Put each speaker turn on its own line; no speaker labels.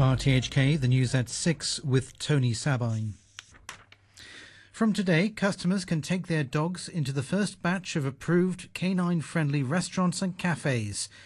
RTHK, the news at 6 with Tony Sabine. From today, customers can take their dogs into the first batch of approved canine-friendly restaurants and cafes.